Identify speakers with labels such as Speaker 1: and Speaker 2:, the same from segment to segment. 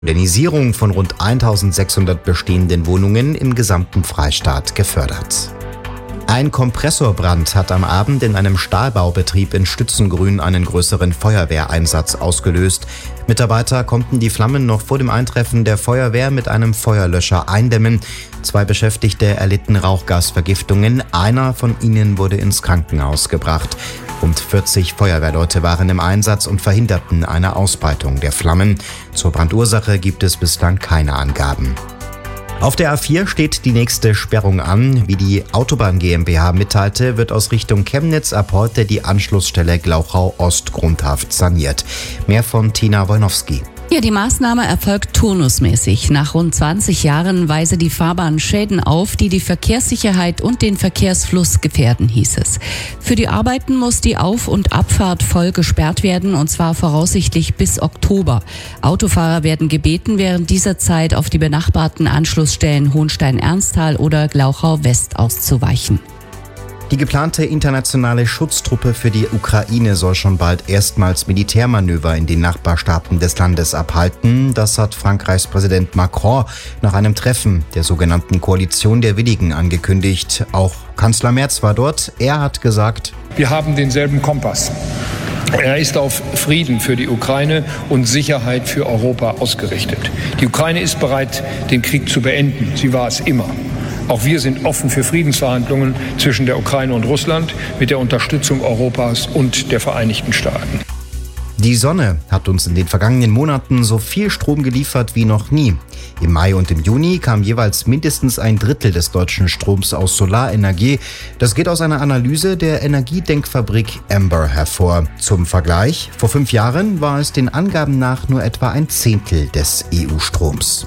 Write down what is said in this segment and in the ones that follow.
Speaker 1: Modernisierung von rund 1600 bestehenden Wohnungen im gesamten Freistaat gefördert. Ein Kompressorbrand hat am Abend in einem Stahlbaubetrieb in Stützengrün einen größeren Feuerwehreinsatz ausgelöst. Mitarbeiter konnten die Flammen noch vor dem Eintreffen der Feuerwehr mit einem Feuerlöscher eindämmen. 2 Beschäftigte erlitten Rauchgasvergiftungen. Einer von ihnen wurde ins Krankenhaus gebracht. Rund 40 Feuerwehrleute waren im Einsatz und verhinderten eine Ausbreitung der Flammen. Zur Brandursache gibt es bislang keine Angaben. Auf der A4 steht die nächste Sperrung an. Wie die Autobahn GmbH mitteilte, wird aus Richtung Chemnitz ab heute die Anschlussstelle Glauchau Ost grundhaft saniert. Mehr von Tina Wolnowski.
Speaker 2: Ja, die Maßnahme erfolgt turnusmäßig. Nach rund 20 Jahren weise die Fahrbahn Schäden auf, die die Verkehrssicherheit und den Verkehrsfluss gefährden, hieß es. Für die Arbeiten muss die Auf- und Abfahrt voll gesperrt werden, und zwar voraussichtlich bis Oktober. Autofahrer werden gebeten, während dieser Zeit auf die benachbarten Anschlussstellen Hohenstein-Ernsthal oder Glauchau-West auszuweichen.
Speaker 1: Die geplante internationale Schutztruppe für die Ukraine soll schon bald erstmals Militärmanöver in den Nachbarstaaten des Landes abhalten. Das hat Frankreichs Präsident Macron nach einem Treffen der sogenannten Koalition der Willigen angekündigt. Auch Kanzler Merz war dort. Er hat gesagt:
Speaker 3: Wir haben denselben Kompass. Er ist auf Frieden für die Ukraine und Sicherheit für Europa ausgerichtet. Die Ukraine ist bereit, den Krieg zu beenden. Sie war es immer. Auch wir sind offen für Friedensverhandlungen zwischen der Ukraine und Russland mit der Unterstützung Europas und der Vereinigten Staaten.
Speaker 1: Die Sonne hat uns in den vergangenen Monaten so viel Strom geliefert wie noch nie. Im Mai und im Juni kam jeweils mindestens ein Drittel des deutschen Stroms aus Solarenergie. Das geht aus einer Analyse der Energiedenkfabrik Amber hervor. Zum Vergleich: Vor 5 Jahren war es den Angaben nach nur etwa ein Zehntel des EU-Stroms.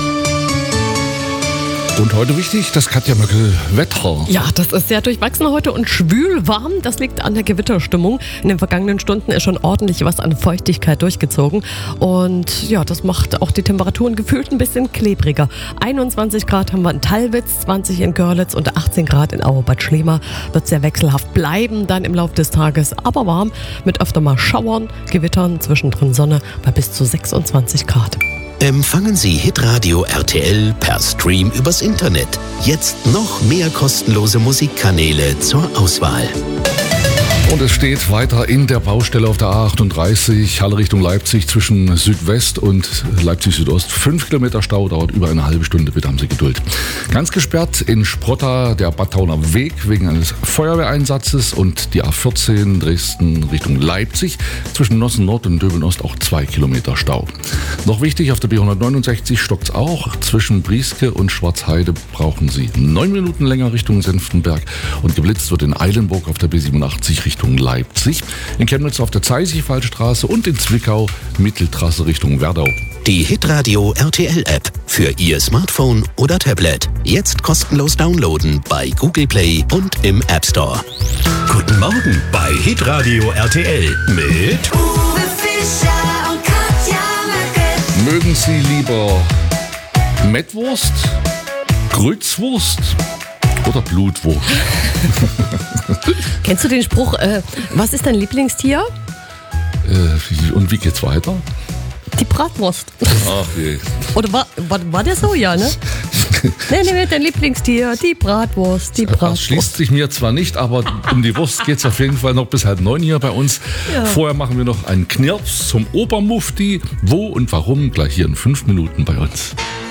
Speaker 4: Und heute wichtig, das Katja Möckel Wetter.
Speaker 5: Ja, das ist sehr durchwachsen heute und schwül warm. Das liegt an der Gewitterstimmung. In den vergangenen Stunden ist schon ordentlich was an Feuchtigkeit durchgezogen. Und ja, das macht auch die Temperaturen gefühlt ein bisschen klebriger. 21 Grad haben wir in Tallwitz, 20 in Görlitz und 18 Grad in Auerbad Schlema. Wird sehr wechselhaft bleiben dann im Laufe des Tages, aber warm mit öfter mal Schauern, Gewittern, zwischendrin Sonne bei bis zu 26 Grad.
Speaker 6: Empfangen Sie Hitradio RTL per Stream übers Internet. Jetzt noch mehr kostenlose Musikkanäle zur Auswahl.
Speaker 4: Und es steht weiter in der Baustelle auf der A38, Halle Richtung Leipzig zwischen Südwest und Leipzig Südost. 5 Kilometer Stau, dauert über eine halbe Stunde, bitte haben Sie Geduld. Ganz gesperrt in Sprotta der Badtauner Weg wegen eines Feuerwehreinsatzes und die A14 Dresden Richtung Leipzig zwischen Nossen Nord und Döbeln Ost auch 2 Kilometer Stau. Noch wichtig, auf der B169 stockt's auch. Zwischen Brieske und Schwarzheide brauchen Sie 9 Minuten länger Richtung Senftenberg und geblitzt wird in Eilenburg auf der B87 Richtung Leipzig, in Chemnitz auf der Zeisigwaldstraße und in Zwickau Mitteltrasse Richtung Werdau.
Speaker 6: Die Hitradio RTL App für Ihr Smartphone oder Tablet. Jetzt kostenlos downloaden bei Google Play und im App Store.
Speaker 7: Guten Morgen bei Hitradio RTL mit
Speaker 8: Uwe Fischer und Katja Möckel.
Speaker 4: Mögen Sie lieber Mettwurst, Grützwurst oder Blutwurst?
Speaker 5: Kennst du den Spruch, was ist dein Lieblingstier?
Speaker 4: Und wie geht's weiter?
Speaker 5: Die Bratwurst.
Speaker 4: Ach je.
Speaker 5: Oder war der so, ja, ne? Nenne mir dein Lieblingstier, die Bratwurst, die Bratwurst.
Speaker 4: Das schließt sich mir zwar nicht, aber um die Wurst geht's auf jeden Fall noch bis 8:30 hier bei uns.
Speaker 5: Ja.
Speaker 4: Vorher machen wir noch einen Knirps zum Obermufti. Wo und warum? Gleich hier in 5 Minuten bei uns.